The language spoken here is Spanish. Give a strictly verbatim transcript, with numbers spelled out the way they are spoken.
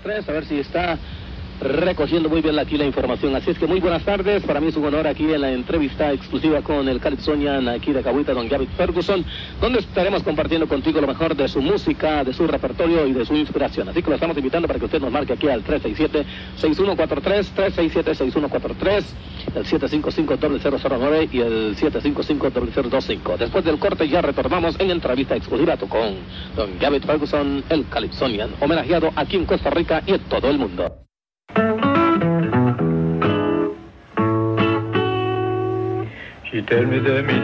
tres, a ver si está recogiendo muy bien aquí la información. Así es que muy buenas tardes, para mí es un honor aquí en la entrevista exclusiva con el Calypsonian aquí de Cahuita, don Gavit Ferguson, donde estaremos compartiendo contigo lo mejor de su música, de su repertorio y de su inspiración. Así que lo estamos invitando para que usted nos marque aquí al tres seis siete, seis uno cuatro tres, tres seis siete, seis uno cuatro tres, el siete cinco cinco, cero cero cero nueve y el siete cinco cinco, cero cero dos cinco. Después del corte ya retornamos en entrevista exclusiva con don Gavit Ferguson, el Calypsonian, homenajeado aquí en Costa Rica y en todo el mundo. She tell me that me